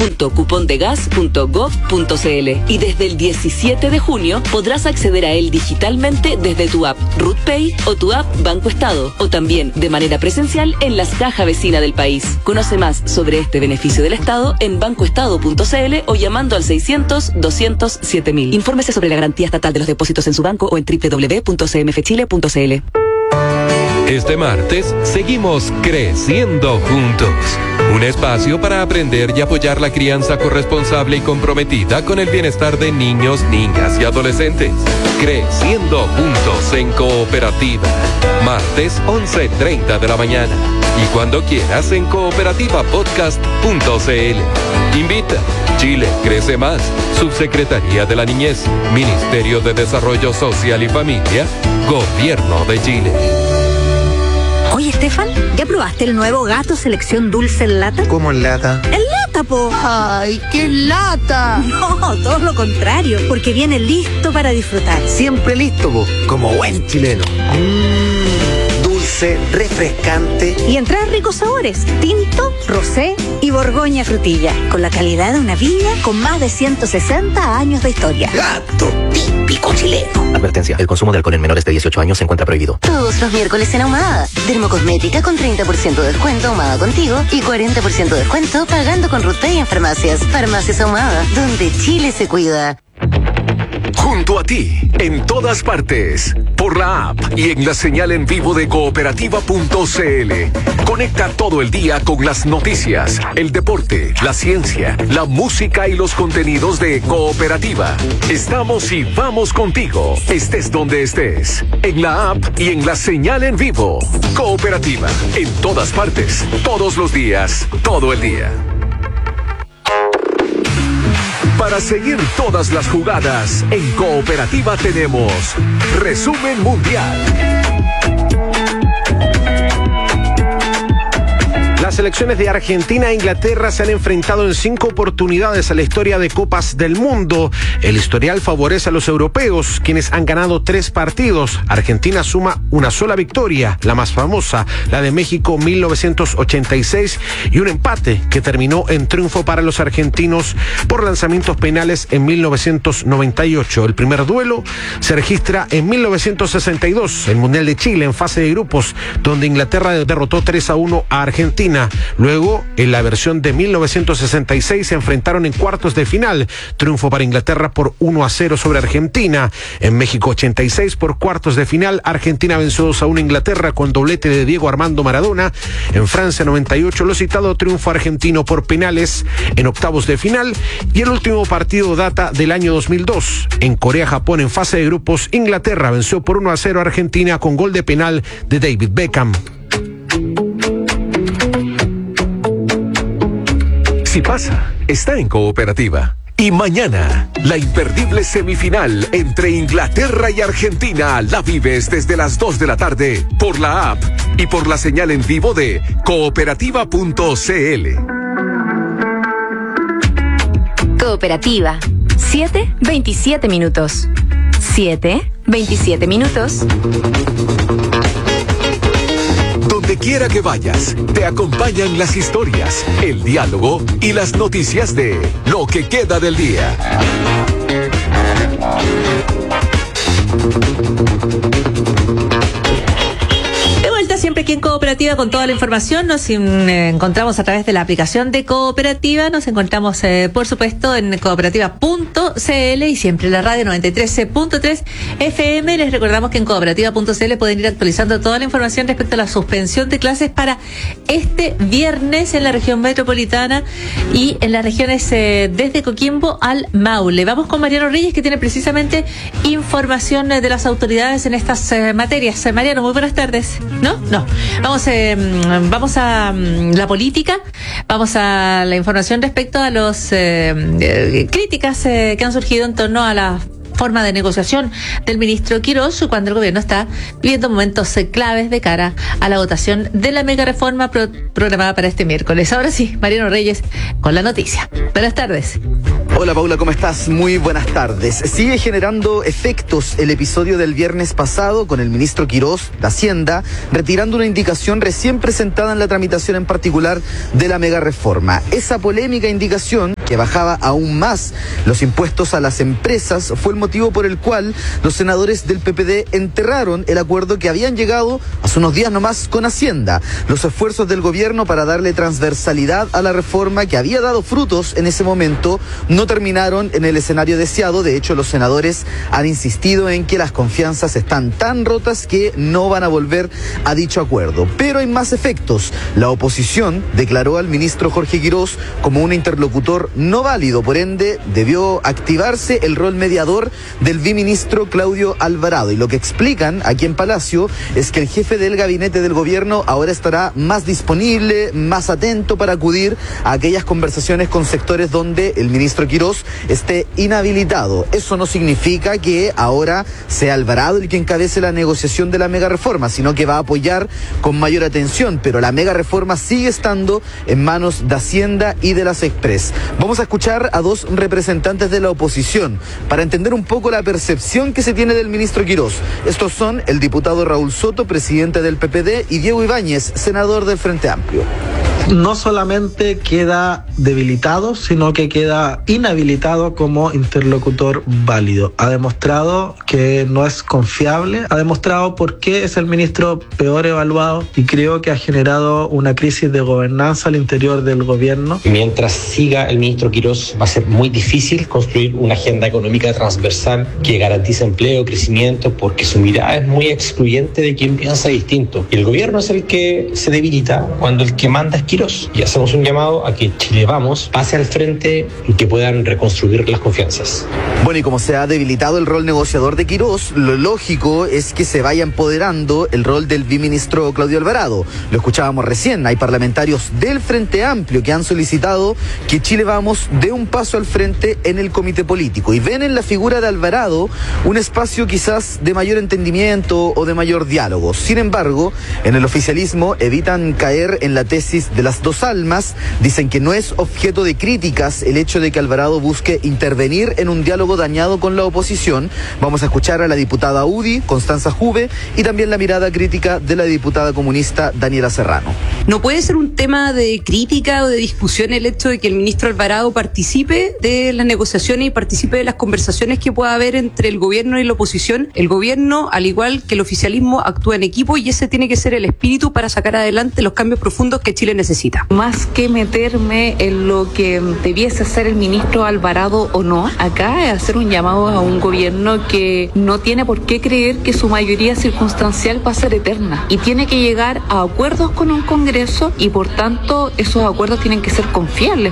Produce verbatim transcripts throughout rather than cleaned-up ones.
punto cupondegas punto gov punto cl y desde el diecisiete de junio podrás acceder a él digitalmente desde tu app RUTPay o tu app Banco Estado, o también de manera presencial en las cajas vecinas del país. Conoce más sobre este beneficio del Estado en bancoestado punto cl o llamando al seiscientos, doscientos, siete mil. Infórmese sobre la garantía estatal de los depósitos en su banco o en doble u doble u doble u punto c m f chile punto c l. Este martes seguimos creciendo juntos. Un espacio para aprender y apoyar la crianza corresponsable y comprometida con el bienestar de niños, niñas y adolescentes. Creciendo juntos en Cooperativa. Martes once treinta de la mañana. Y cuando quieras en cooperativa podcast punto c l. Invita. Chile crece más. Subsecretaría de la Niñez. Ministerio de Desarrollo Social y Familia. Gobierno de Chile. Oye, Estefan, ¿ya probaste el nuevo Gato Selección Dulce en lata? ¿Cómo en lata? ¡En lata, po! ¡Ay, qué lata! No, todo lo contrario, porque viene listo para disfrutar. Siempre listo, po, como buen chileno. Mmm, dulce, refrescante. Y en tres ricos sabores, tinto, rosé y borgoña frutilla, con la calidad de una viña con más de ciento sesenta años de historia. Gato típico chileno. Advertencia, el consumo de alcohol en menores de dieciocho años se encuentra prohibido. Todos los miércoles en Ahumada. Dermocosmética con treinta por ciento de descuento Ahumada Contigo y cuarenta por ciento de descuento pagando con RUTPay en farmacias. Farmacias Ahumada, donde Chile se cuida. Junto a ti, en todas partes, por la app y en la señal en vivo de cooperativa punto c l. Conecta todo el día con las noticias, el deporte, la ciencia, la música y los contenidos de Cooperativa. Estamos y vamos contigo, estés donde estés, en la app y en la señal en vivo. Cooperativa, en todas partes, todos los días, todo el día. Para seguir todas las jugadas, en Cooperativa tenemos Resumen Mundial. Las selecciones de Argentina e Inglaterra se han enfrentado en cinco oportunidades a la historia de Copas del Mundo. El historial favorece a los europeos, quienes han ganado tres partidos. Argentina suma una sola victoria, la más famosa, la de México mil novecientos ochenta y seis, y un empate que terminó en triunfo para los argentinos por lanzamientos penales en mil novecientos noventa y ocho. El primer duelo se registra en mil novecientos sesenta y dos, el Mundial de Chile en fase de grupos, donde Inglaterra derrotó tres a uno a Argentina. Luego, en la versión de mil novecientos sesenta y seis se enfrentaron en cuartos de final. Triunfo para Inglaterra por uno a cero sobre Argentina. En México ochenta y seis, por cuartos de final, Argentina venció dos a uno a Inglaterra con doblete de Diego Armando Maradona. En Francia noventa y ocho, lo citado triunfo argentino por penales en octavos de final. Y el último partido data del año dos mil dos. En Corea-Japón, en fase de grupos, Inglaterra venció por uno a cero a Argentina con gol de penal de David Beckham. Si pasa, está en Cooperativa. Y mañana, la imperdible semifinal entre Inglaterra y Argentina la vives desde las dos de la tarde por la app y por la señal en vivo de cooperativa punto c l. Cooperativa. siete veintisiete minutos. siete veintisiete minutos. Donde quiera que vayas, te acompañan las historias, el diálogo y las noticias de lo que queda del día. De vuelta siempre aquí en Cooperativa con toda la información. Nos eh, encontramos a través de la aplicación de Cooperativa. Nos encontramos, eh, por supuesto, en cooperativa punto c l y siempre en la radio noventa y tres punto tres F M. Les recordamos que en cooperativa punto c l pueden ir actualizando toda la información respecto a la suspensión de clases para este viernes en la región metropolitana y en las regiones eh, desde Coquimbo al Maule. Vamos con Mariano Reyes, que tiene precisamente información eh, de las autoridades en estas eh, materias. Eh, Mariano, muy buenas tardes. ¿No? No. Vamos, eh, vamos a um, la política, vamos a la información respecto a los eh, eh, críticas eh, que han surgido en torno a la forma de negociación del ministro Quirós cuando el gobierno está viviendo momentos eh, claves de cara a la votación de la mega reforma pro- programada para este miércoles. Ahora sí, Mariano Reyes con la noticia. Buenas tardes. Hola Paula, ¿cómo estás? Muy buenas tardes. Sigue generando efectos el episodio del viernes pasado con el ministro Quirós de Hacienda retirando una indicación recién presentada en la tramitación en particular de la mega reforma. Esa polémica indicación que bajaba aún más los impuestos a las empresas, fue el motivo por el cual los senadores del P P D enterraron el acuerdo que habían llegado hace unos días nomás con Hacienda. Los esfuerzos del gobierno para darle transversalidad a la reforma que había dado frutos en ese momento no terminaron en el escenario deseado. De hecho, los senadores han insistido en que las confianzas están tan rotas que no van a volver a dicho acuerdo. Pero hay más efectos. La oposición declaró al ministro Jorge Quirós como un interlocutor no válido, por ende debió activarse el rol mediador del viceministro Claudio Alvarado. Y lo que explican aquí en Palacio es que el jefe del gabinete del gobierno ahora estará más disponible, más atento para acudir a aquellas conversaciones con sectores donde el ministro Quirós esté inhabilitado. Eso no significa que ahora sea Alvarado el que encabece la negociación de la mega reforma, sino que va a apoyar con mayor atención, pero la mega reforma sigue estando en manos de Hacienda y de las Express. Vamos a escuchar a dos representantes de la oposición para entender un poco la percepción que se tiene del ministro Quirós. Estos son el diputado Raúl Soto, presidente del P P D, y Diego Ibáñez, senador del Frente Amplio. No solamente queda debilitado, sino que queda inhabilitado como interlocutor válido. Ha demostrado que no es confiable, ha demostrado por qué es el ministro peor evaluado y creo que ha generado una crisis de gobernanza al interior del gobierno. Mientras siga el ministro Quirós, va a ser muy difícil construir una agenda económica transversal que garantice empleo, crecimiento, porque su mirada es muy excluyente de quien piensa distinto. Y el gobierno es el que se debilita cuando el que manda es Quirós. Y hacemos un llamado a que Chile Vamos pase al frente y que puedan reconstruir las confianzas. Bueno, y como se ha debilitado el rol negociador de Quirós, lo lógico es que se vaya empoderando el rol del viceministro Claudio Alvarado. Lo escuchábamos recién, hay parlamentarios del Frente Amplio que han solicitado que Chile Vamos dé un paso al frente en el comité político y ven en la figura de Alvarado un espacio quizás de mayor entendimiento o de mayor diálogo. Sin embargo, en el oficialismo evitan caer en la tesis de las dos almas, dicen que no es objeto de críticas el hecho de que Alvarado busque intervenir en un diálogo dañado con la oposición. Vamos a escuchar a la diputada U D I, Constanza Juve, y también la mirada crítica de la diputada comunista Daniela Serrano. No puede ser un tema de crítica o de discusión el hecho de que el ministro Alvarado participe de las negociaciones y participe de las conversaciones que pueda haber entre el gobierno y la oposición. El gobierno, al igual que el oficialismo, actúa en equipo y ese tiene que ser el espíritu para sacar adelante los cambios profundos que Chile necesita. Más que meterme en lo que debiese hacer el ministro Alvarado o no, acá es hacer un llamado a un gobierno que no tiene por qué creer que su mayoría circunstancial va a ser eterna y tiene que llegar a acuerdos con un Congreso y por tanto esos acuerdos tienen que ser confiables.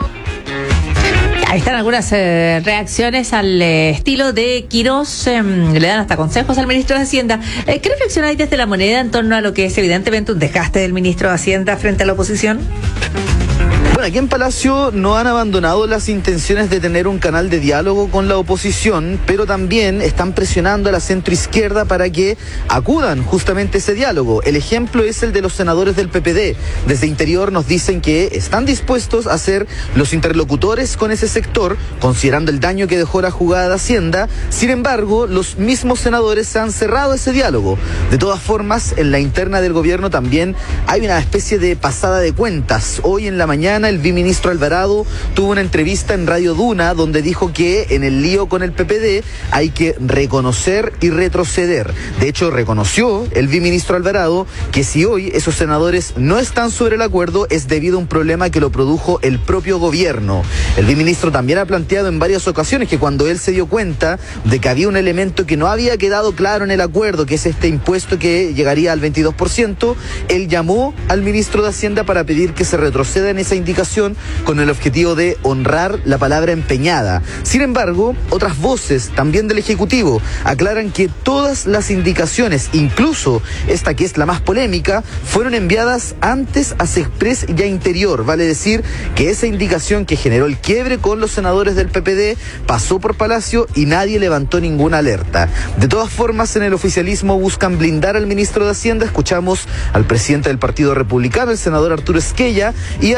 Ahí están algunas eh, reacciones al eh, estilo de Quirós, eh, le dan hasta consejos al ministro de Hacienda. Eh, ¿Qué reflexionáis desde La Moneda en torno a lo que es evidentemente un desgaste del ministro de Hacienda frente a la oposición? Bueno, aquí en Palacio no han abandonado las intenciones de tener un canal de diálogo con la oposición, pero también están presionando a la centroizquierda para que acudan justamente a ese diálogo. El ejemplo es el de los senadores del P P D. Desde Interior nos dicen que están dispuestos a ser los interlocutores con ese sector, considerando el daño que dejó la jugada de Hacienda. Sin embargo, los mismos senadores se han cerrado ese diálogo. De todas formas, en la interna del gobierno también hay una especie de pasada de cuentas. Hoy en la mañana el viceministro Alvarado tuvo una entrevista en Radio Duna donde dijo que en el lío con el P P D hay que reconocer y retroceder. De hecho, reconoció el viceministro Alvarado que si hoy esos senadores no están sobre el acuerdo es debido a un problema que lo produjo el propio gobierno. El viceministro también ha planteado en varias ocasiones que cuando él se dio cuenta de que había un elemento que no había quedado claro en el acuerdo, que es este impuesto que llegaría al veintidós por ciento, él llamó al ministro de Hacienda para pedir que se retroceda en esa indicación con el objetivo de honrar la palabra empeñada. Sin embargo, otras voces, también del Ejecutivo, aclaran que todas las indicaciones, incluso esta que es la más polémica, fueron enviadas antes a Sexpress y a Interior. Vale decir que esa indicación que generó el quiebre con los senadores del P P D pasó por Palacio y nadie levantó ninguna alerta. De todas formas, en el oficialismo buscan blindar al ministro de Hacienda. Escuchamos al presidente del Partido Republicano, el senador Arturo Esquella, y a la jefa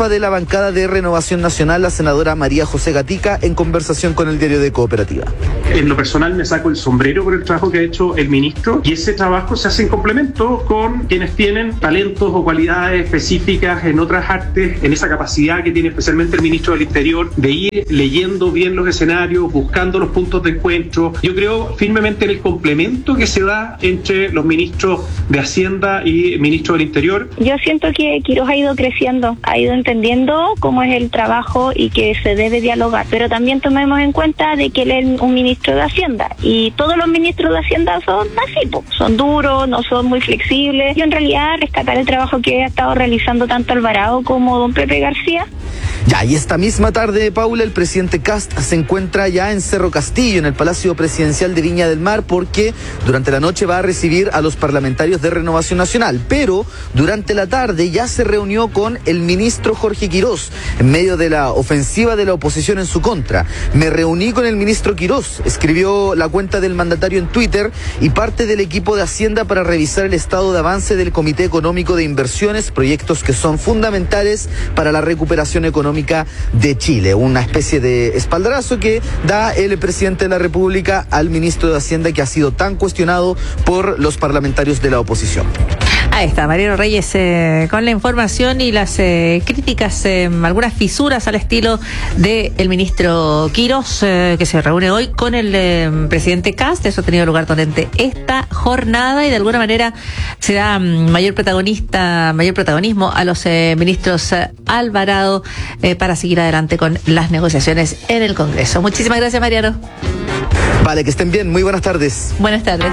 de la bancada de Renovación Nacional, la senadora María José Gatica, en conversación con el diario de Cooperativa. En lo personal me saco el sombrero por el trabajo que ha hecho el ministro, y ese trabajo se hace en complemento con quienes tienen talentos o cualidades específicas en otras artes, en esa capacidad que tiene especialmente el ministro del Interior de ir leyendo bien los escenarios, buscando los puntos de encuentro. Yo creo firmemente en el complemento que se da entre los ministros de Hacienda y ministro del Interior. Yo siento que Quirós ha ido creciendo, ha ido entendiendo cómo es el trabajo y que se debe dialogar, pero también tomemos en cuenta de que él es un ministro de Hacienda y todos los ministros de Hacienda son así, po. Son duros, no son muy flexibles. Yo en realidad rescatar el trabajo que ha estado realizando tanto Alvarado como don Pepe García. Ya, y esta misma tarde, Paula, el presidente Kast se encuentra ya en Cerro Castillo, en el Palacio Presidencial de Viña del Mar, porque durante la noche va a recibir a los parlamentarios de Renovación Nacional, pero durante la tarde ya se reunió con el ministro Jorge Quirós, en medio de la ofensiva de la oposición en su contra. Me reuní con el ministro Quirós, escribió la cuenta del mandatario en Twitter, y parte del equipo de Hacienda para revisar el estado de avance del Comité Económico de Inversiones, proyectos que son fundamentales para la recuperación económica de Chile. Una especie de espaldarazo que da el presidente de la República al ministro de Hacienda, que ha sido tan cuestionado por los parlamentarios de la oposición. Ahí está, Mariano Reyes eh, con la información y las eh, críticas, eh, algunas fisuras al estilo del ministro Quirós, eh, que se reúne hoy con el eh, presidente Kast. Eso ha tenido lugar durante esta jornada y de alguna manera se da um, mayor protagonista, mayor protagonismo a los eh, ministros eh, Alvarado eh, para seguir adelante con las negociaciones en el Congreso. Muchísimas gracias, Mariano. Vale, que estén bien. Muy buenas tardes. Buenas tardes.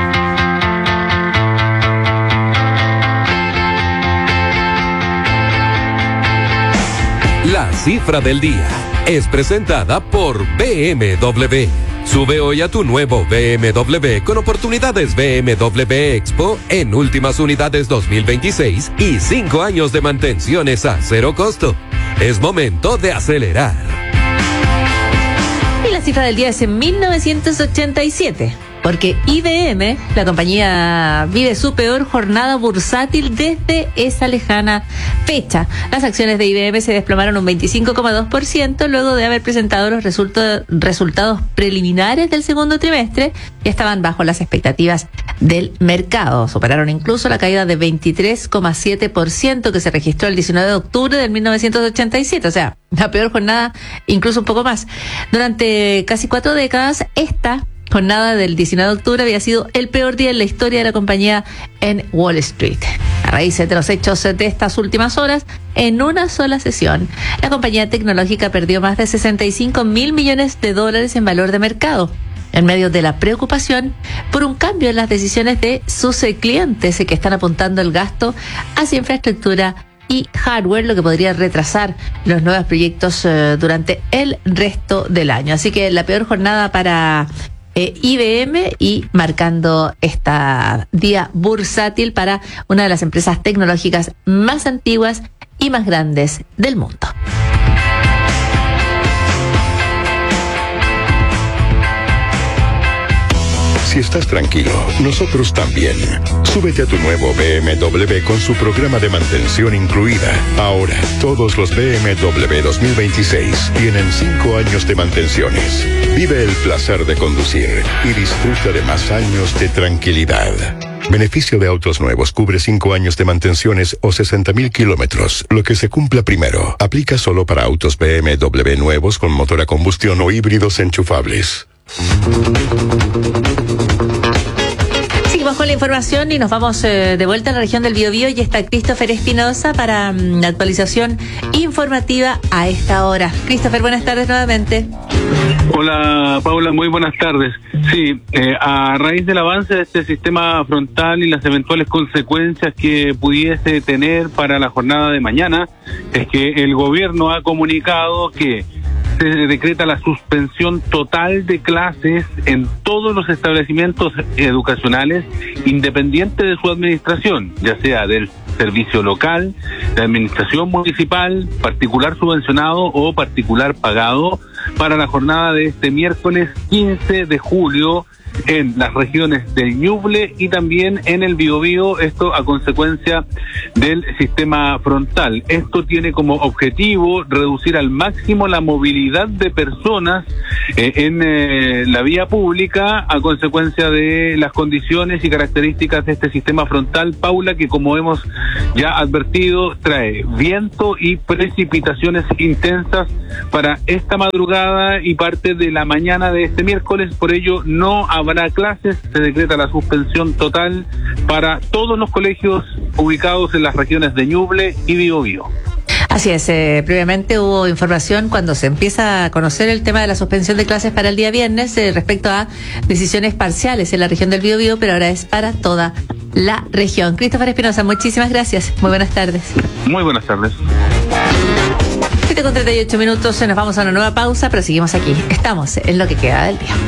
La cifra del día es presentada por B M W. Sube hoy a tu nuevo B M W con oportunidades B M W Expo en últimas unidades dos mil veintiséis y cinco años de mantenciones a cero costo. Es momento de acelerar. Y la cifra del día es en mil novecientos ochenta y siete. Porque I B M, la compañía, vive su peor jornada bursátil desde esa lejana fecha. Las acciones de I B M se desplomaron un veinticinco coma dos por ciento luego de haber presentado los resulta- resultados preliminares del segundo trimestre, que estaban bajo las expectativas del mercado. Superaron incluso la caída de veintitrés coma siete por ciento que se registró el diecinueve de octubre del mil novecientos ochenta y siete, o sea, la peor jornada, incluso un poco más. Durante casi cuatro décadas, esta jornada del diecinueve de octubre había sido el peor día en la historia de la compañía en Wall Street. A raíz de los hechos de estas últimas horas, en una sola sesión, la compañía tecnológica perdió más de sesenta y cinco mil millones de dólares en valor de mercado, en medio de la preocupación por un cambio en las decisiones de sus clientes que están apuntando el gasto hacia infraestructura y hardware, lo que podría retrasar los nuevos proyectos eh, durante el resto del año. Así que la peor jornada para Eh, I B M y marcando esta día bursátil para una de las empresas tecnológicas más antiguas y más grandes del mundo. Si estás tranquilo, nosotros también. Súbete a tu nuevo B M W con su programa de mantención incluida. Ahora, todos los B M W dos mil veintiséis tienen cinco años de mantenciones. Vive el placer de conducir y disfruta de más años de tranquilidad. Beneficio de autos nuevos cubre cinco años de mantenciones o sesenta mil kilómetros, lo que se cumpla primero. Aplica solo para autos B M W nuevos con motor a combustión o híbridos enchufables. Seguimos con la información y nos vamos eh, de vuelta a la región del Biobío, y está Christopher Espinosa para um, la actualización informativa a esta hora. Christopher, buenas tardes nuevamente. Hola Paula, muy buenas tardes. Sí, eh, a raíz del avance de este sistema frontal y las eventuales consecuencias que pudiese tener para la jornada de mañana, es que el gobierno ha comunicado que se decreta la suspensión total de clases en todos los establecimientos educacionales, independiente de su administración, ya sea del servicio local, de administración municipal, particular subvencionado o particular pagado, para la jornada de este miércoles quince de julio en las regiones del Ñuble y también en el Biobío, esto a consecuencia del sistema frontal. Esto tiene como objetivo reducir al máximo la movilidad de personas eh, en eh, la vía pública a consecuencia de las condiciones y características de este sistema frontal, Paula, que como hemos ya advertido trae viento y precipitaciones intensas para esta madrugada y parte de la mañana de este miércoles. Por ello no habrá clases, se decreta la suspensión total para todos los colegios ubicados en las regiones de Ñuble y Biobío. Así es, eh, previamente hubo información cuando se empieza a conocer el tema de la suspensión de clases para el día viernes eh, respecto a decisiones parciales en la región del Biobío, pero ahora es para toda la región. Christopher Espinosa, muchísimas gracias. Muy buenas tardes. Muy buenas tardes. siete con treinta y ocho minutos, nos vamos a una nueva pausa, pero seguimos aquí. Estamos en lo que queda del día.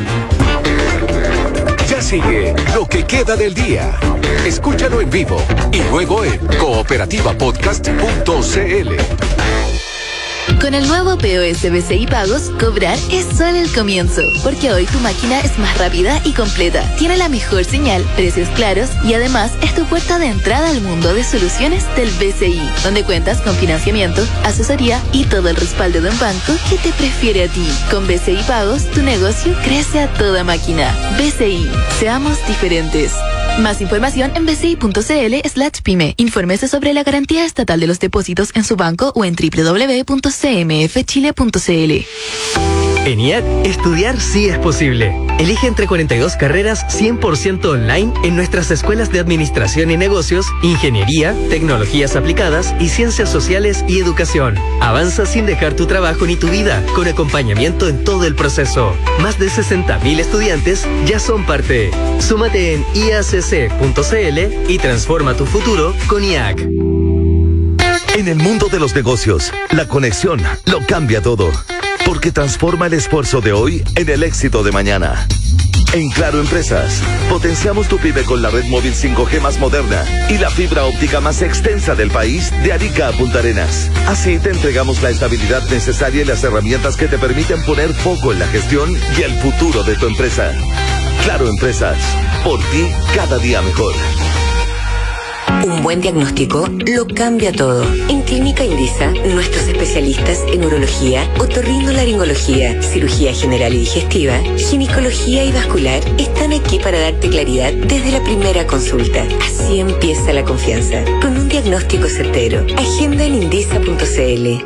Ya sigue lo que queda del día. Escúchalo en vivo y luego en cooperativa podcast punto c l. Con el nuevo P O S B C I Pagos, cobrar es solo el comienzo, porque hoy tu máquina es más rápida y completa, tiene la mejor señal, precios claros y además es tu puerta de entrada al mundo de soluciones del B C I, donde cuentas con financiamiento, asesoría y todo el respaldo de un banco que te prefiere a ti. Con B C I Pagos, tu negocio crece a toda máquina. B C I, seamos diferentes. Más información en bci.cl slash pyme. Infórmese sobre la garantía estatal de los depósitos en su banco o en doble u doble u doble u punto c m f chile punto c l. En I A C, estudiar sí es posible. Elige entre cuarenta y dos carreras cien por ciento online en nuestras escuelas de Administración y Negocios, Ingeniería, Tecnologías Aplicadas y Ciencias Sociales y Educación. Avanza sin dejar tu trabajo ni tu vida, con acompañamiento en todo el proceso. Más de sesenta mil estudiantes ya son parte. Súmate en i a c c punto c l y transforma tu futuro con I A C. En el mundo de los negocios, la conexión lo cambia todo, porque transforma el esfuerzo de hoy en el éxito de mañana. En Claro Empresas, potenciamos tu pyme con la red móvil cinco G más moderna y la fibra óptica más extensa del país, de Arica a Punta Arenas. Así te entregamos la estabilidad necesaria y las herramientas que te permiten poner foco en la gestión y el futuro de tu empresa. Claro Empresas, por ti cada día mejor. Un buen diagnóstico lo cambia todo. En Clínica Indisa, nuestros especialistas en urología, otorrinolaringología, cirugía general y digestiva, ginecología y vascular están aquí para darte claridad desde la primera consulta. Así empieza la confianza, con un diagnóstico certero. Agenda en indisa punto c l.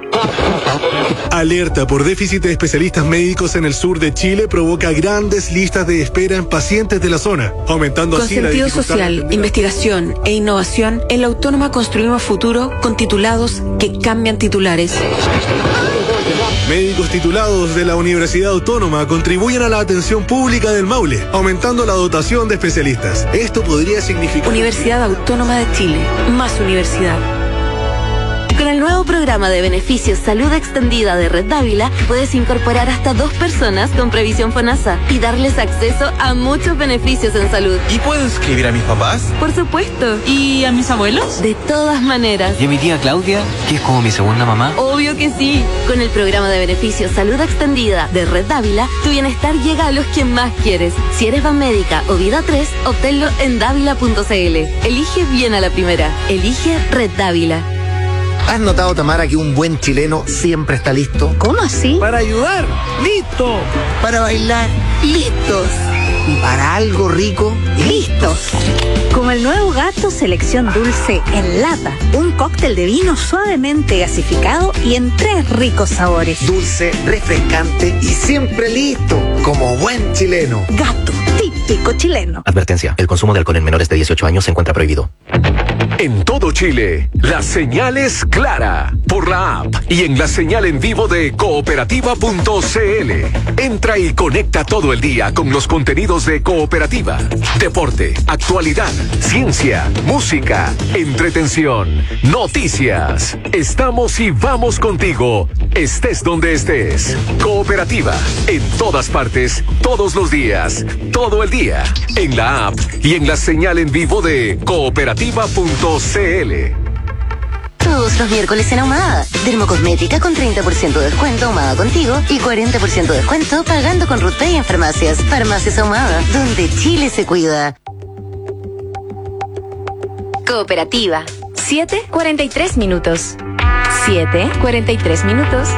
Alerta por déficit de especialistas médicos en el sur de Chile provoca grandes listas de espera en pacientes de la zona, aumentando con así la sentido dificultad social, investigación e innovación, en la Autónoma construimos futuro con titulados que cambian titulares. Médicos titulados de la Universidad Autónoma contribuyen a la atención pública del Maule, aumentando la dotación de especialistas. Esto podría significar... Universidad Autónoma de Chile, más universidad. Con el nuevo programa de beneficios Salud Extendida de Red Dávila, puedes incorporar hasta dos personas con previsión FONASA y darles acceso a muchos beneficios en salud. ¿Y puedo inscribir a mis papás? Por supuesto. ¿Y a mis abuelos? De todas maneras. ¿Y a mi tía Claudia, que es como mi segunda mamá? Obvio que sí. Con el programa de beneficios Salud Extendida de Red Dávila, tu bienestar llega a los que más quieres. Si eres Banmédica o Vida tres, obténlo en dávila punto c l. Elige bien a la primera. Elige Red Dávila. ¿Has notado, Tamara, que un buen chileno siempre está listo? ¿Cómo así? Para ayudar, listo. Para bailar, listos. Y para algo rico, listos. Como el nuevo Gato Selección Dulce en lata. Un cóctel de vino suavemente gasificado y en tres ricos sabores. Dulce, refrescante y siempre listo. Como buen chileno. Gato, típico chileno. Advertencia, el consumo de alcohol en menores de dieciocho años se encuentra prohibido. En todo Chile, la señal es clara por la app y en la señal en vivo de cooperativa punto c l. Entra y conecta todo el día con los contenidos de Cooperativa. Deporte, actualidad, ciencia, música, entretención, noticias. Estamos y vamos contigo, estés donde estés. Cooperativa, en todas partes, todos los días, todo el día. En la app y en la señal en vivo de cooperativa punto c l. todos los miércoles en Ahumada. Dermocosmética con treinta por ciento de descuento Ahumada Contigo y cuarenta por ciento de descuento pagando con RutPay en farmacias. Farmacias Ahumada, donde Chile se cuida. Cooperativa. siete cuarenta y tres minutos. siete cuarenta y tres minutos.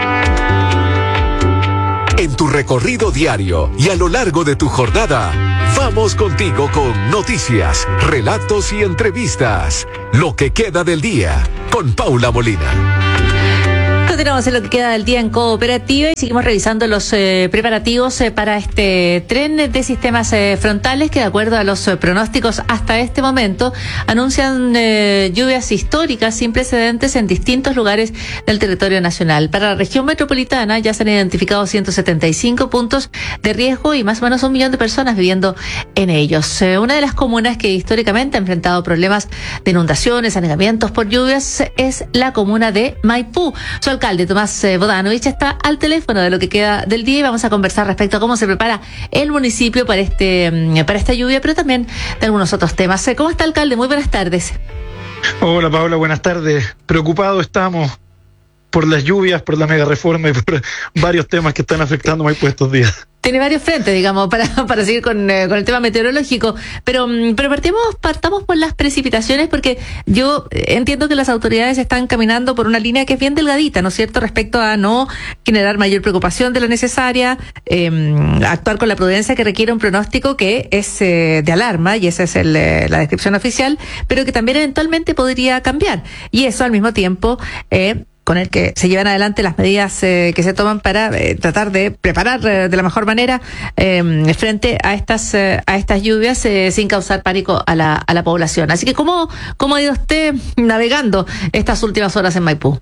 En tu recorrido diario y a lo largo de tu jornada, vamos contigo con noticias, relatos y entrevistas. Lo que queda del día con Paula Molina. Continuamos en lo que queda del día en Cooperativa y seguimos revisando los eh, preparativos eh, para este tren de sistemas eh, frontales que, de acuerdo a los eh, pronósticos hasta este momento, anuncian eh, lluvias históricas sin precedentes en distintos lugares del territorio nacional. Para la región metropolitana ya se han identificado ciento setenta y cinco puntos de riesgo y más o menos un millón de personas viviendo en ellos. Eh, una de las comunas que históricamente ha enfrentado problemas de inundaciones, anegamientos por lluvias es la comuna de Maipú. Su alcalde Tomás eh, Bodanovich está al teléfono de lo que queda del día y vamos a conversar respecto a cómo se prepara el municipio para este para esta lluvia, pero también de algunos otros temas. ¿Cómo está, alcalde? Muy buenas tardes. Hola, Paula, buenas tardes. Preocupados estamos por las lluvias, por la mega reforma y por varios temas que están afectando a Maipú estos días. Tiene varios frentes, digamos, para, para seguir con, eh, con el tema meteorológico, pero, pero partimos, partamos por las precipitaciones, porque yo entiendo que las autoridades están caminando por una línea que es bien delgadita, ¿no es cierto?, respecto a no generar mayor preocupación de la necesaria, eh, actuar con la prudencia que requiere un pronóstico que es eh, de alarma, y esa es el, eh, la descripción oficial, pero que también eventualmente podría cambiar, y eso al mismo tiempo eh, con el que se llevan adelante las medidas eh, que se toman para eh, tratar de preparar eh, de la mejor manera eh, frente a estas eh, a estas lluvias eh, sin causar pánico a la a la población. Así que ¿cómo, cómo ha ido usted navegando estas últimas horas en Maipú?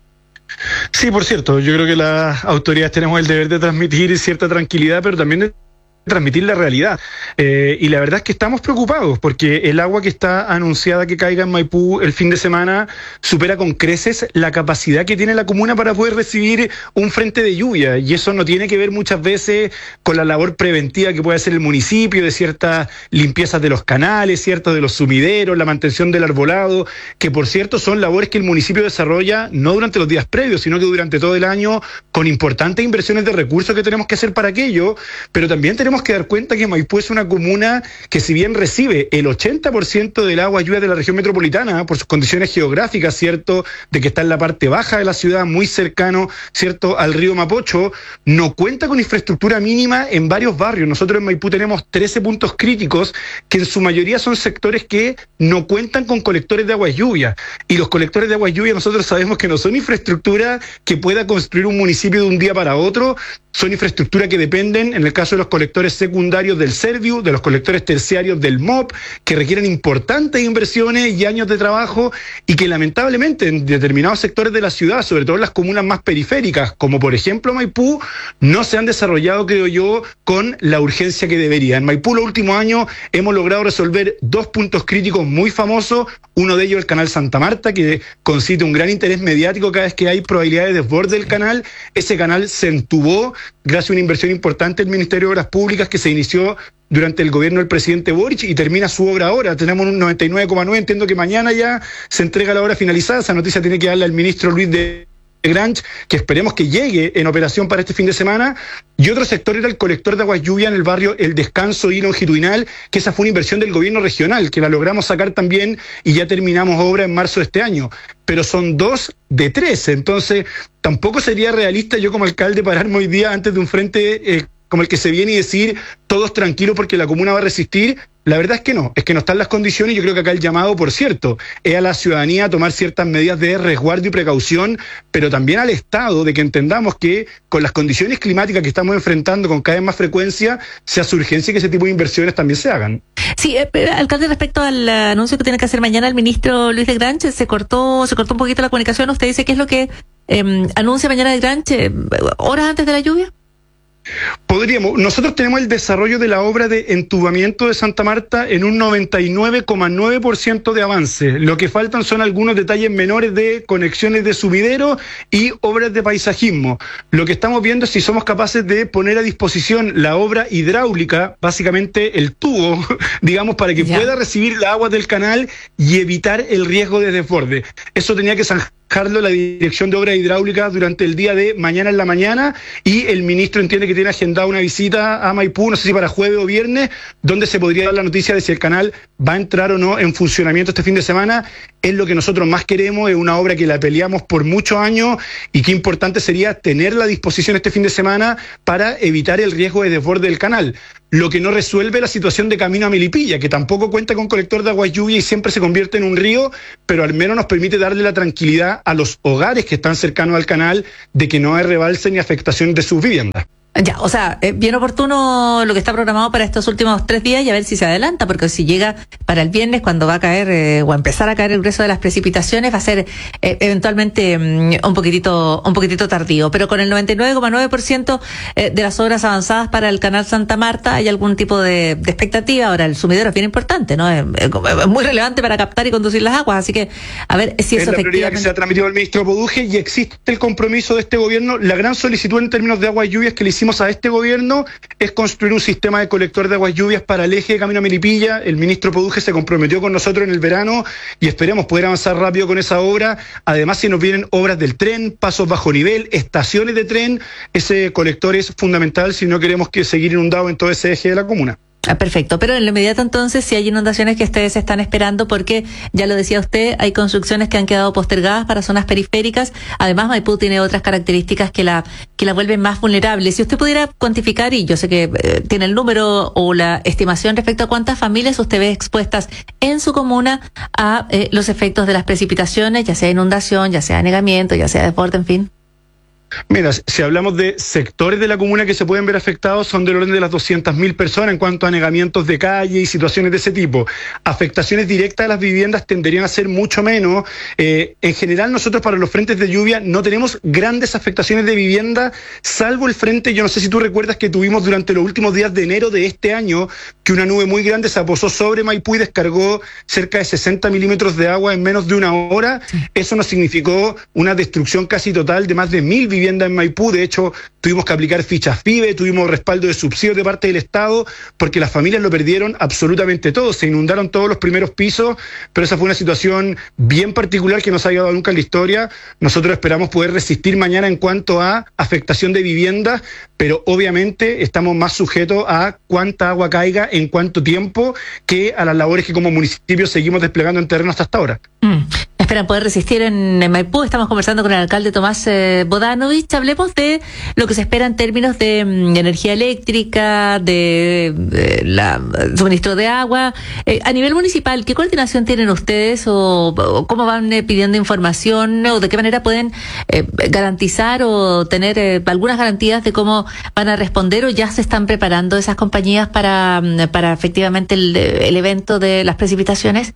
Sí, por cierto, yo creo que las autoridades tenemos el deber de transmitir cierta tranquilidad, pero también de transmitir la realidad. Eh, y la verdad es que estamos preocupados porque el agua que está anunciada que caiga en Maipú el fin de semana supera con creces la capacidad que tiene la comuna para poder recibir un frente de lluvia, y eso no tiene que ver muchas veces con la labor preventiva que puede hacer el municipio de ciertas limpiezas de los canales, cierto, de los sumideros, la mantención del arbolado, que por cierto son labores que el municipio desarrolla no durante los días previos, sino que durante todo el año con importantes inversiones de recursos que tenemos que hacer para aquello, pero también tenemos Tenemos que dar cuenta que Maipú es una comuna que, si bien recibe el ochenta por ciento del agua lluvia de la región metropolitana, por sus condiciones geográficas, ¿cierto?, de que está en la parte baja de la ciudad, muy cercano, ¿cierto?, al río Mapocho, no cuenta con infraestructura mínima en varios barrios. Nosotros en Maipú tenemos trece puntos críticos, que en su mayoría son sectores que no cuentan con colectores de agua lluvia. Y los colectores de agua lluvia nosotros sabemos que no son infraestructura que pueda construir un municipio de un día para otro, son infraestructura que dependen, en el caso de los colectores secundarios del Serviu, de los colectores terciarios del M O P, que requieren importantes inversiones y años de trabajo, y que lamentablemente en determinados sectores de la ciudad, sobre todo en las comunas más periféricas, como por ejemplo Maipú, no se han desarrollado, creo yo, con la urgencia que debería. En Maipú los últimos años hemos logrado resolver dos puntos críticos muy famosos, uno de ellos el canal Santa Marta, que concita un gran interés mediático cada vez que hay probabilidades de desborde del canal. Ese canal se entubó gracias a una inversión importante del Ministerio de Obras Públicas que se inició durante el gobierno del presidente Boric y termina su obra ahora. Tenemos un noventa y nueve coma nueve, entiendo que mañana ya se entrega la obra finalizada. Esa noticia tiene que darle al ministro Luis de Granch, que esperemos que llegue en operación para este fin de semana. Y otro sector era el colector de agua lluvia en el barrio El Descanso y Longitudinal, que esa fue una inversión del gobierno regional, que la logramos sacar también y ya terminamos obra en marzo de este año. Pero son dos de tres, entonces tampoco sería realista yo como alcalde pararme hoy día antes de un frente eh, como el que se viene y decir todos tranquilos porque la comuna va a resistir. La verdad es que no, es que no están las condiciones. Yo creo que acá el llamado, por cierto, es a la ciudadanía a tomar ciertas medidas de resguardo y precaución, pero también al Estado de que entendamos que con las condiciones climáticas que estamos enfrentando con cada vez más frecuencia, se hace urgencia que ese tipo de inversiones también se hagan. Sí, eh, alcalde, respecto al anuncio que tiene que hacer mañana el ministro Luis de Granch, se cortó, se cortó un poquito la comunicación. ¿Usted dice qué es lo que eh, anuncia mañana de Granch, eh, horas antes de la lluvia? Podríamos, nosotros tenemos el desarrollo de la obra de entubamiento de Santa Marta en un noventa y nueve coma nueve por ciento de avance. Lo que faltan son algunos detalles menores de conexiones de subidero y obras de paisajismo. Lo que estamos viendo es si somos capaces de poner a disposición la obra hidráulica, básicamente el tubo, digamos, para que ya pueda recibir la agua del canal y evitar el riesgo de desborde. Eso tenía que zanjar Carlos, la dirección de obras hidráulicas durante el día de mañana en la mañana, y el ministro entiende que tiene agendada una visita a Maipú, no sé si para jueves o viernes, donde se podría dar la noticia de si el canal va a entrar o no en funcionamiento este fin de semana. Es lo que nosotros más queremos, es una obra que la peleamos por muchos años y qué importante sería tenerla a disposición este fin de semana para evitar el riesgo de desborde del canal. Lo que no resuelve la situación de camino a Melipilla, que tampoco cuenta con colector de aguas lluvia y siempre se convierte en un río, pero al menos nos permite darle la tranquilidad a los hogares que están cercanos al canal de que no hay rebalse ni afectación de sus viviendas. Ya, o sea, eh, bien oportuno lo que está programado para estos últimos tres días y a ver si se adelanta, porque si llega para el viernes, cuando va a caer eh, o a empezar a caer el grueso de las precipitaciones, va a ser eh, eventualmente um, un poquitito un poquitito tardío. Pero con el noventa y nueve coma nueve por ciento eh, de las obras avanzadas para el canal Santa Marta, hay algún tipo de, de expectativa. Ahora, el sumidero es bien importante, ¿no? Es, es muy relevante para captar y conducir las aguas, así que a ver si eso es la prioridad efectivamente... que se ha transmitido al ministro Poduje, y existe el compromiso de este gobierno. La gran solicitud en términos de aguas lluvias que le hicimos a este gobierno es construir un sistema de colector de aguas lluvias para el eje de Camino a Melipilla. El ministro Poduje se comprometió con nosotros en el verano y esperemos poder avanzar rápido con esa obra. Además, si nos vienen obras del tren, pasos bajo nivel, estaciones de tren, ese colector es fundamental si no queremos que seguir inundado en todo ese eje de la comuna. Ah, perfecto, pero en lo inmediato entonces si hay inundaciones que ustedes están esperando, porque ya lo decía usted, hay construcciones que han quedado postergadas para zonas periféricas. Además, Maipú tiene otras características que la que la vuelven más vulnerable. Si usted pudiera cuantificar, y yo sé que eh, tiene el número o la estimación respecto a cuántas familias usted ve expuestas en su comuna a eh, los efectos de las precipitaciones, ya sea inundación, ya sea anegamiento, ya sea desborde, en fin. Mira, si hablamos de sectores de la comuna que se pueden ver afectados, son del orden de las doscientas mil personas en cuanto a anegamientos de calle y situaciones de ese tipo. Afectaciones directas a las viviendas tenderían a ser mucho menos. Eh, en general, nosotros para los frentes de lluvia no tenemos grandes afectaciones de vivienda, salvo el frente, yo no sé si tú recuerdas que tuvimos durante los últimos días de enero de este año, que una nube muy grande se aposó sobre Maipú y descargó cerca de sesenta milímetros de agua en menos de una hora. Eso nos significó una destrucción casi total de más de mil viviendas en Maipú. De hecho, tuvimos que aplicar fichas FIBE, tuvimos respaldo de subsidios de parte del Estado, porque las familias lo perdieron absolutamente todo, se inundaron todos los primeros pisos, pero esa fue una situación bien particular que no se había dado nunca en la historia. Nosotros esperamos poder resistir mañana en cuanto a afectación de viviendas, pero obviamente estamos más sujetos a cuánta agua caiga en cuánto tiempo que a las labores que como municipio seguimos desplegando en terreno hasta, hasta ahora. Mm. Esperan poder resistir en, en Maipú. Estamos conversando con el alcalde Tomás eh, Bodanovich. Hablemos de lo que se espera en términos de, de energía eléctrica, de, de la suministro de agua. Eh, a nivel municipal, ¿qué coordinación tienen ustedes o, o cómo van eh, pidiendo información o de qué manera pueden eh, garantizar o tener eh, algunas garantías de cómo van a responder, o ya se están preparando esas compañías para, para efectivamente el, el evento de las precipitaciones?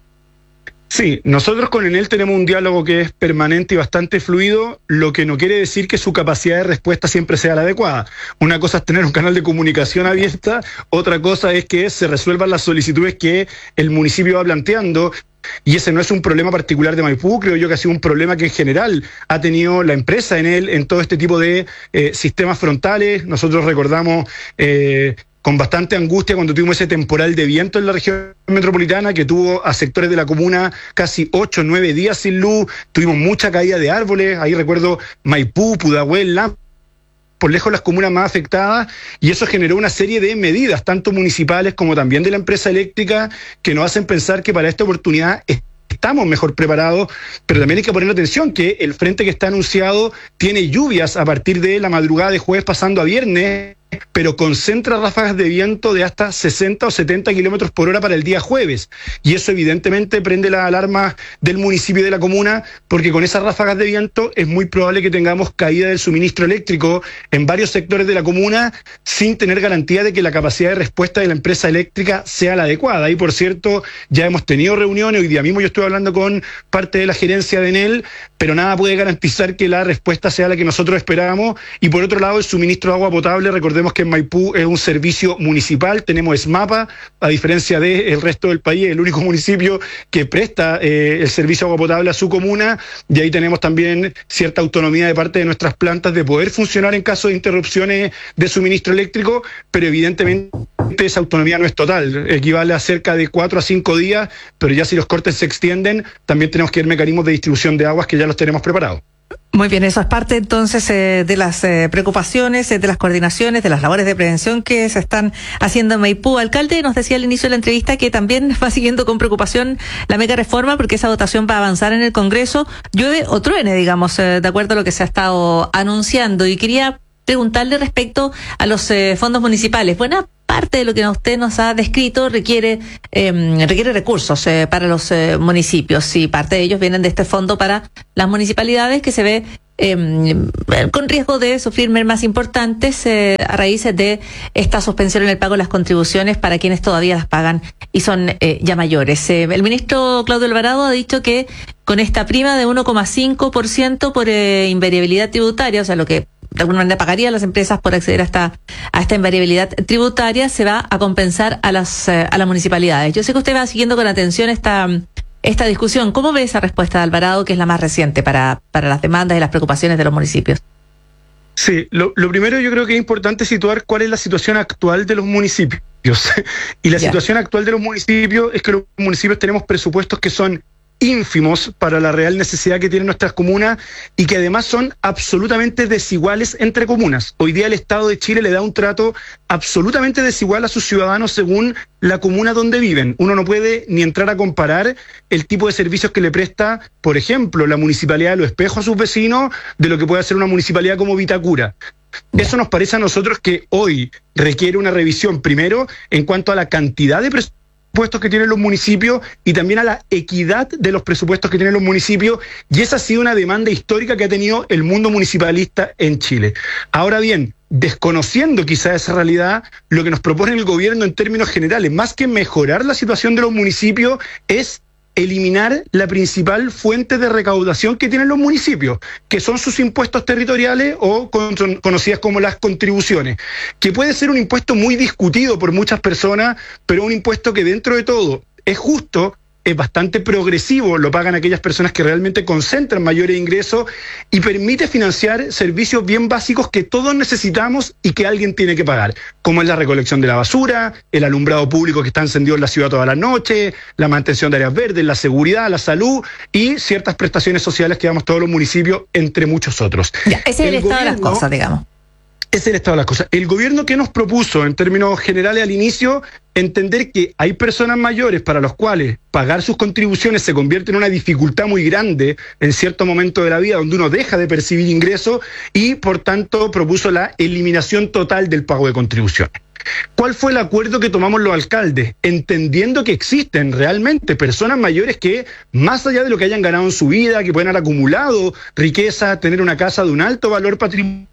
Sí, nosotros con Enel tenemos un diálogo que es permanente y bastante fluido, lo que no quiere decir que su capacidad de respuesta siempre sea la adecuada. Una cosa es tener un canal de comunicación abierta, otra cosa es que se resuelvan las solicitudes que el municipio va planteando. Y ese no es un problema particular de Maipú, creo yo que ha sido un problema que en general ha tenido la empresa Enel en todo este tipo de eh, sistemas frontales. Nosotros recordamos eh, con bastante angustia cuando tuvimos ese temporal de viento en la región metropolitana que tuvo a sectores de la comuna casi ocho, nueve días sin luz, tuvimos mucha caída de árboles, ahí recuerdo Maipú, Pudahuel, Lampa, por lejos las comunas más afectadas, y eso generó una serie de medidas, tanto municipales como también de la empresa eléctrica, que nos hacen pensar que para esta oportunidad estamos mejor preparados, pero también hay que poner atención que el frente que está anunciado tiene lluvias a partir de la madrugada de jueves pasando a viernes, pero concentra ráfagas de viento de hasta sesenta o setenta kilómetros por hora para el día jueves. Y eso evidentemente prende la alarma del municipio y de la comuna, porque con esas ráfagas de viento es muy probable que tengamos caída del suministro eléctrico en varios sectores de la comuna sin tener garantía de que la capacidad de respuesta de la empresa eléctrica sea la adecuada. Y por cierto, ya hemos tenido reuniones, hoy día mismo yo estuve hablando con parte de la gerencia de Enel, pero nada puede garantizar que la respuesta sea la que nosotros esperábamos. Y por otro lado, el suministro de agua potable, recordemos que en Maipú es un servicio municipal, tenemos ESMAPA, a diferencia del resto del país, el único municipio que presta eh, el servicio de agua potable a su comuna, y ahí tenemos también cierta autonomía de parte de nuestras plantas de poder funcionar en caso de interrupciones de suministro eléctrico, pero evidentemente esa autonomía no es total, equivale a cerca de cuatro a cinco días, pero ya si los cortes se extienden, también tenemos que ver mecanismos de distribución de aguas que ya los tenemos preparados. Muy bien, eso es parte entonces eh, de las eh, preocupaciones, eh, de las coordinaciones, de las labores de prevención que se están haciendo en Maipú. Alcalde nos decía al inicio de la entrevista que también va siguiendo con preocupación la mega reforma porque esa votación va a avanzar en el Congreso, llueve o truene, digamos, eh, de acuerdo a lo que se ha estado anunciando. Y quería preguntarle respecto a los eh, fondos municipales. Buena parte de lo que usted nos ha descrito requiere eh, requiere recursos eh, para los eh, municipios y parte de ellos vienen de este fondo para las municipalidades que se ve eh, con riesgo de sufrir mermas importantes eh, a raíz de esta suspensión en el pago de las contribuciones para quienes todavía las pagan y son eh, ya mayores. Eh, el ministro Claudio Alvarado ha dicho que con esta prima de uno coma cinco por ciento por eh, invariabilidad tributaria, o sea, lo que de alguna manera pagarían las empresas por acceder a esta, a esta invariabilidad tributaria, se va a compensar a las, eh, a las municipalidades. Yo sé que usted va siguiendo con atención esta, esta discusión. ¿Cómo ve esa respuesta de Alvarado, que es la más reciente para, para las demandas y las preocupaciones de los municipios? Sí, lo, lo primero yo creo que es importante situar cuál es la situación actual de los municipios. Y la yeah. situación actual de los municipios es que los municipios tenemos presupuestos que son ínfimos para la real necesidad que tienen nuestras comunas y que además son absolutamente desiguales entre comunas. Hoy día el Estado de Chile le da un trato absolutamente desigual a sus ciudadanos según la comuna donde viven. Uno no puede ni entrar a comparar el tipo de servicios que le presta, por ejemplo, la Municipalidad de Los Espejos a sus vecinos de lo que puede hacer una municipalidad como Vitacura. Eso nos parece a nosotros que hoy requiere una revisión, primero, en cuanto a la cantidad de presupuestos presupuestos que tienen los municipios y también a la equidad de los presupuestos que tienen los municipios, y esa ha sido una demanda histórica que ha tenido el mundo municipalista en Chile. Ahora bien, desconociendo quizá esa realidad, lo que nos propone el gobierno en términos generales, más que mejorar la situación de los municipios, es eliminar la principal fuente de recaudación que tienen los municipios, que son sus impuestos territoriales o con, conocidas como las contribuciones, que puede ser un impuesto muy discutido por muchas personas, pero un impuesto que dentro de todo es justo, es bastante progresivo, lo pagan aquellas personas que realmente concentran mayores ingresos y permite financiar servicios bien básicos que todos necesitamos y que alguien tiene que pagar, como es la recolección de la basura, el alumbrado público que está encendido en la ciudad toda la noche, la mantención de áreas verdes, la seguridad, la salud y ciertas prestaciones sociales que damos todos los municipios, entre muchos otros. Ya, ese es el, el estado gobierno, de las cosas, digamos. Es el estado de las cosas. El gobierno que nos propuso, en términos generales al inicio, entender que hay personas mayores para los cuales pagar sus contribuciones se convierte en una dificultad muy grande en cierto momento de la vida donde uno deja de percibir ingresos y, por tanto, propuso la eliminación total del pago de contribuciones. ¿Cuál fue el acuerdo que tomamos los alcaldes? Entendiendo que existen realmente personas mayores que, más allá de lo que hayan ganado en su vida, que pueden haber acumulado riqueza, tener una casa de un alto valor patrimonial,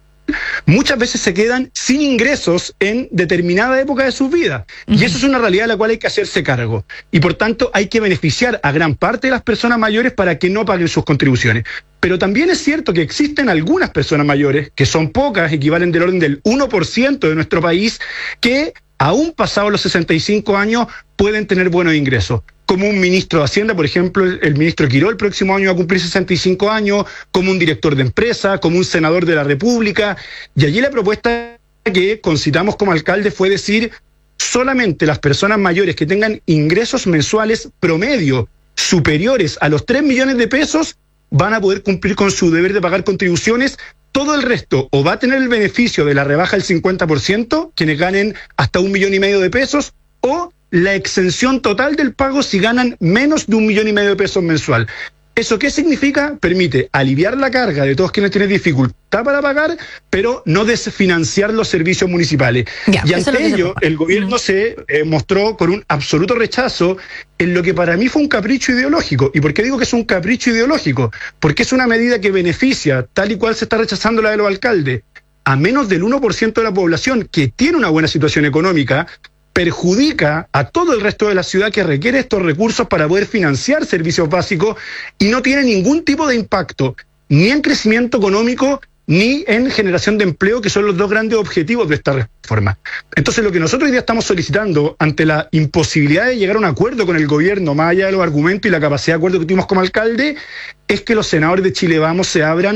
muchas veces se quedan sin ingresos en determinada época de sus vidas. Uh-huh. Y eso es una realidad de la cual hay que hacerse cargo. Y por tanto hay que beneficiar a gran parte de las personas mayores para que no paguen sus contribuciones. Pero también es cierto que existen algunas personas mayores, que son pocas, equivalen del orden del uno por ciento de nuestro país, que aún pasados los sesenta y cinco años pueden tener buenos ingresos. Como un ministro de Hacienda, por ejemplo, el ministro Quiró el próximo año va a cumplir sesenta y cinco años, como un director de empresa, como un senador de la República. Y allí la propuesta que concitamos como alcalde fue decir, solamente las personas mayores que tengan ingresos mensuales promedio superiores a los tres millones de pesos van a poder cumplir con su deber de pagar contribuciones. Todo el resto o va a tener el beneficio de la rebaja del cincuenta por ciento, quienes ganen hasta un millón y medio de pesos, o la exención total del pago si ganan menos de un millón y medio de pesos mensual. ¿Eso qué significa? Permite aliviar la carga de todos quienes tienen dificultad para pagar, pero no desfinanciar los servicios municipales. Ya, y ante ello, el gobierno mm. se eh, mostró con un absoluto rechazo en lo que para mí fue un capricho ideológico. ¿Y por qué digo que es un capricho ideológico? Porque es una medida que beneficia, tal y cual se está rechazando la de los alcaldes, a menos del uno por ciento de la población que tiene una buena situación económica, perjudica a todo el resto de la ciudad que requiere estos recursos para poder financiar servicios básicos y no tiene ningún tipo de impacto ni en crecimiento económico ni en generación de empleo, que son los dos grandes objetivos de esta reforma. Entonces, lo que nosotros hoy día estamos solicitando ante la imposibilidad de llegar a un acuerdo con el gobierno, más allá de los argumentos y la capacidad de acuerdo que tuvimos como alcalde, es que los senadores de Chile Vamos se abran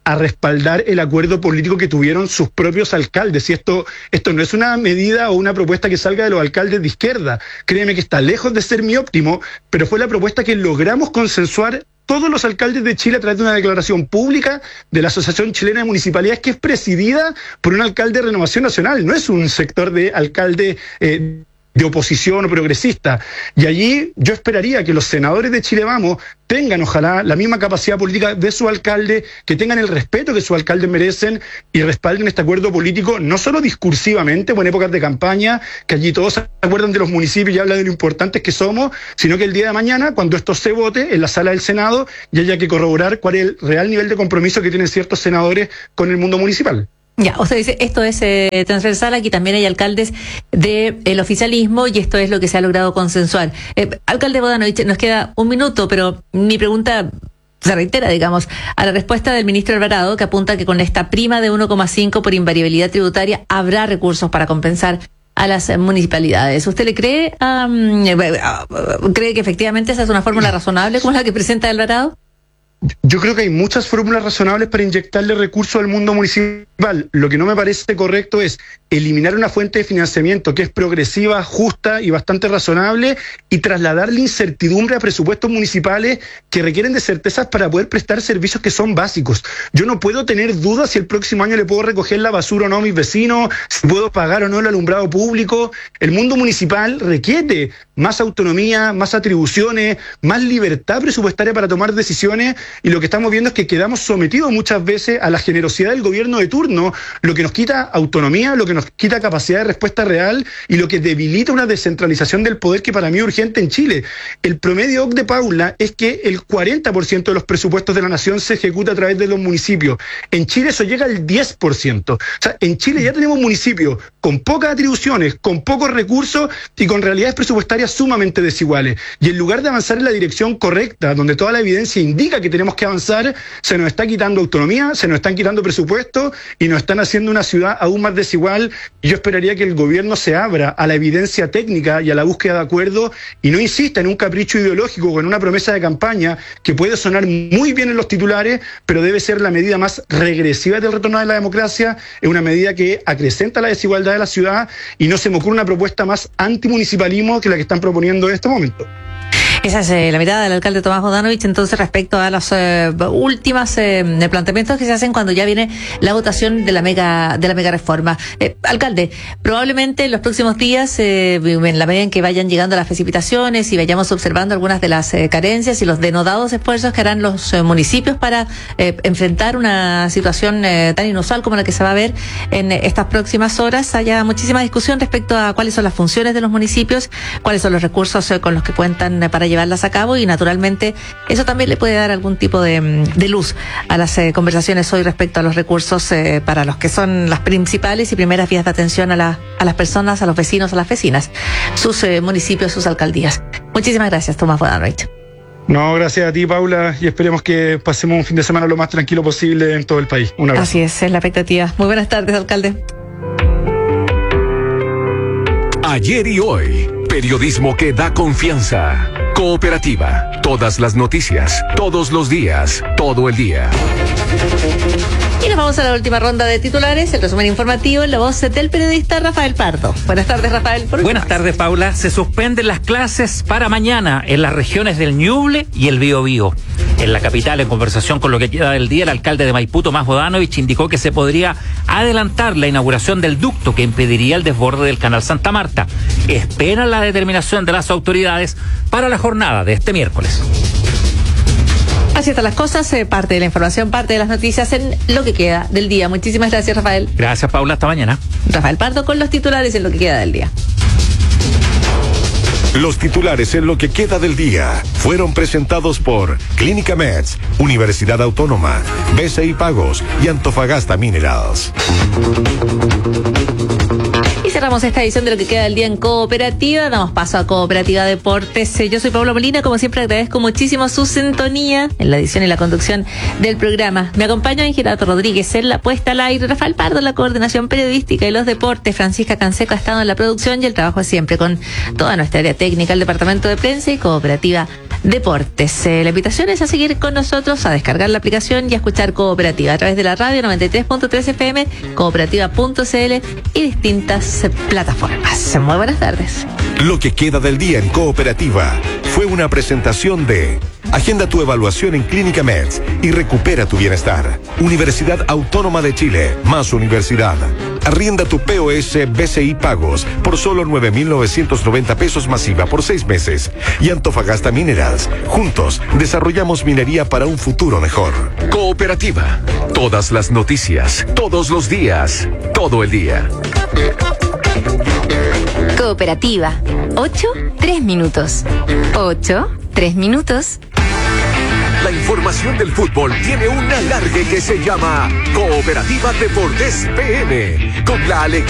a respaldar el acuerdo político que tuvieron sus propios alcaldes. Y esto, esto no es una medida o una propuesta que salga de los alcaldes de izquierda. Créeme que está lejos de ser mi óptimo, pero fue la propuesta que logramos consensuar todos los alcaldes de Chile a través de una declaración pública de la Asociación Chilena de Municipalidades, que es presidida por un alcalde de Renovación Nacional, no es un sector de alcalde eh, de oposición o progresista. Y allí yo esperaría que los senadores de Chile Vamos tengan, ojalá, la misma capacidad política de su alcalde, que tengan el respeto que sus alcaldes merecen y respalden este acuerdo político, no solo discursivamente, o en épocas de campaña, que allí todos se acuerdan de los municipios y hablan de lo importantes que somos, sino que el día de mañana, cuando esto se vote en la sala del Senado, ya haya que corroborar cuál es el real nivel de compromiso que tienen ciertos senadores con el mundo municipal. Ya, usted dice, esto es eh, transversal, aquí también hay alcaldes del oficialismo y esto es lo que se ha logrado consensuar. Eh, alcalde Bodanovich, nos queda un minuto, pero mi pregunta se reitera, digamos, a la respuesta del ministro Alvarado, que apunta que con esta prima de uno coma cinco por invariabilidad tributaria habrá recursos para compensar a las municipalidades. ¿Usted le cree, um, cree que efectivamente esa es una fórmula razonable como la que presenta Alvarado? Yo creo que hay muchas fórmulas razonables para inyectarle recursos al mundo municipal. Lo que no me parece correcto es eliminar una fuente de financiamiento que es progresiva, justa y bastante razonable y trasladarle incertidumbre a presupuestos municipales que requieren de certezas para poder prestar servicios que son básicos. Yo no puedo tener dudas si el próximo año le puedo recoger la basura o no a mis vecinos, si puedo pagar o no el alumbrado público. El mundo municipal requiere más autonomía, más atribuciones, más libertad presupuestaria para tomar decisiones. Y lo que estamos viendo es que quedamos sometidos muchas veces a la generosidad del gobierno de turno, lo que nos quita autonomía, lo que nos quita capacidad de respuesta real y lo que debilita una descentralización del poder que para mí es urgente en Chile. El promedio O C D E Paula es que el cuarenta por ciento de los presupuestos de la nación se ejecuta a través de los municipios. En Chile eso llega al diez por ciento. O sea, en Chile ya tenemos municipios con pocas atribuciones, con pocos recursos y con realidades presupuestarias sumamente desiguales. Y en lugar de avanzar en la dirección correcta, donde toda la evidencia indica que tenemos que avanzar, se nos está quitando autonomía, se nos están quitando presupuestos y nos están haciendo una ciudad aún más desigual. Y yo esperaría que el gobierno se abra a la evidencia técnica y a la búsqueda de acuerdos y no insista en un capricho ideológico o en una promesa de campaña que puede sonar muy bien en los titulares, pero debe ser la medida más regresiva del retorno de la democracia. Es una medida que acrecenta la desigualdad de la ciudad y no se me ocurre una propuesta más antimunicipalismo que la que están proponiendo en este momento. Esa es eh, la mirada del alcalde Tomás Bodanovich, entonces, respecto a los eh, últimos eh, planteamientos que se hacen cuando ya viene la votación de la mega de la mega reforma. Eh, alcalde, probablemente en los próximos días, eh, en la medida en que vayan llegando las precipitaciones y vayamos observando algunas de las eh, carencias y los denodados esfuerzos que harán los eh, municipios para eh, enfrentar una situación eh, tan inusual como la que se va a ver en eh, estas próximas horas, haya muchísima discusión respecto a cuáles son las funciones de los municipios, cuáles son los recursos eh, con los que cuentan eh, para llevarlas a cabo y naturalmente eso también le puede dar algún tipo de, de luz a las eh, conversaciones hoy respecto a los recursos eh, para los que son las principales y primeras vías de atención a, la, a las personas, a los vecinos, a las vecinas, sus eh, municipios, sus alcaldías. Muchísimas gracias, Tomás Bodanovich. No, gracias a ti, Paula, y esperemos que pasemos un fin de semana lo más tranquilo posible en todo el país. Un abrazo. Así es, es la expectativa. Muy buenas tardes, alcalde. Ayer y hoy, periodismo que da confianza. Cooperativa, todas las noticias, todos los días, todo el día. Y nos vamos a la última ronda de titulares, el resumen informativo en la voz del periodista Rafael Pardo. Buenas tardes, Rafael. Buenas tardes, Paula. Se suspenden las clases para mañana en las regiones del Ñuble y el Biobío. En la capital, en conversación con lo que queda del día, el alcalde de Maipú, Tomás Bodanovich, indicó que se podría adelantar la inauguración del ducto que impediría el desborde del canal Santa Marta. Esperan la determinación de las autoridades para la jornada de este miércoles. Así están las cosas, eh, parte de la información, parte de las noticias en lo que queda del día. Muchísimas gracias, Rafael. Gracias, Paula. Hasta mañana. Rafael Pardo con los titulares en lo que queda del día. Los titulares en lo que queda del día fueron presentados por Clínica Meds, Universidad Autónoma, B C I Pagos y Antofagasta Minerals. Y cerramos esta edición de lo que queda del día en Cooperativa. Damos paso a Cooperativa Deportes. Yo soy Paula Molina, como siempre agradezco muchísimo su sintonía en la edición y la conducción del programa. Me acompaña Gerardo Rodríguez en la puesta al aire, Rafael Pardo en la coordinación periodística y los deportes, Francisca Canseco ha estado en la producción y el trabajo siempre con toda nuestra área técnica, el departamento de prensa y Cooperativa deportes. Eh, la invitación es a seguir con nosotros, a descargar la aplicación y a escuchar Cooperativa a través de la radio noventa y tres punto tres F M, cooperativa punto c l y distintas eh, plataformas. Muy buenas tardes. Lo que queda del día en Cooperativa fue una presentación de Agenda tu evaluación en Clínica Meds y recupera tu bienestar. Universidad Autónoma de Chile, más universidad. Arrienda tu P O S B C I Pagos por solo nueve mil novecientos noventa pesos masiva por seis meses. Y Antofagasta Minerals. Juntos desarrollamos minería para un futuro mejor. Cooperativa. Todas las noticias, todos los días, todo el día. Cooperativa. Ocho, tres minutos. Ocho, tres minutos. La información del fútbol tiene un alargue que se llama Cooperativa Deportes P M. Con la alegría